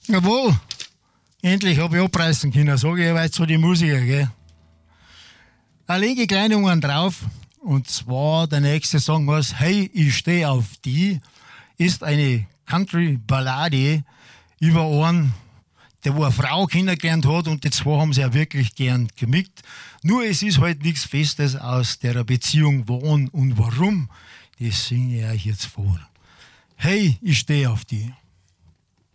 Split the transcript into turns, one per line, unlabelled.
Jawohl, endlich habe ich abreißen können, sage ich jetzt so die Musiker, gell. Eine linke kleine Jungen drauf, und zwar der nächste Song was, Hey, ich steh auf die, ist eine Country-Ballade über einen, der wo eine Frau kennengelernt hat, und die zwei haben sie ja wirklich gern gemickt. Nur es ist halt nichts Festes aus der Beziehung, wann und warum. Das singe ich euch jetzt vor. Hey, ich steh auf die.